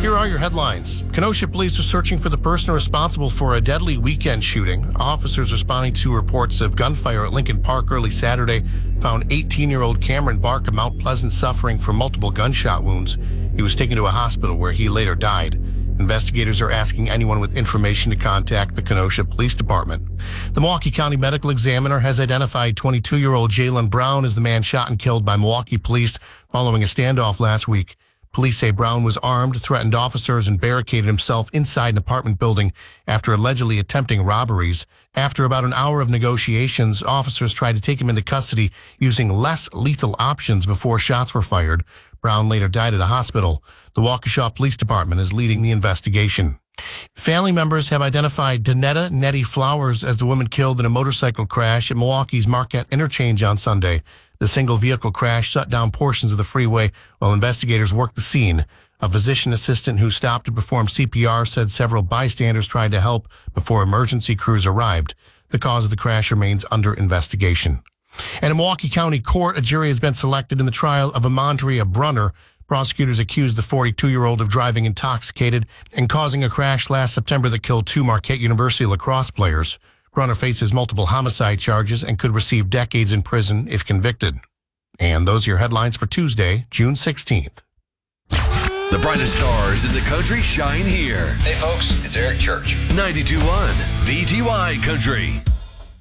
Here are your headlines. Kenosha police are searching for the person responsible for a deadly weekend shooting. Officers responding to reports of gunfire at Lincoln Park early Saturday found 18-year-old Cameron Bark of Mount Pleasant suffering from multiple gunshot wounds. He was taken to a hospital where he later died. Investigators are asking anyone with information to contact the Kenosha Police Department. The Milwaukee County Medical Examiner has identified 22-year-old Jalen Brown as the man shot and killed by Milwaukee police following a standoff last week. Police say Brown was armed, threatened officers, and barricaded himself inside an apartment building after allegedly attempting robberies. After about an hour of negotiations, officers tried to take him into custody using less lethal options before shots were fired. Brown later died at a hospital. The Waukesha Police Department is leading the investigation. Family members have identified Danetta Nettie Flowers as the woman killed in a motorcycle crash at Milwaukee's Marquette Interchange on Sunday. The single-vehicle crash shut down portions of the freeway while investigators worked the scene. A physician assistant who stopped to perform CPR said several bystanders tried to help before emergency crews arrived. The cause of the crash remains under investigation. And in Milwaukee County Court, a jury has been selected in the trial of Amandria Brunner. Prosecutors accused the 42-year-old of driving intoxicated and causing a crash last September that killed two Marquette University lacrosse players. Brunner faces multiple homicide charges and could receive decades in prison if convicted. And those are your headlines for Tuesday, June 16th. The brightest stars in the country shine here. Hey folks, it's Eric Church. 92.1 VTY Country.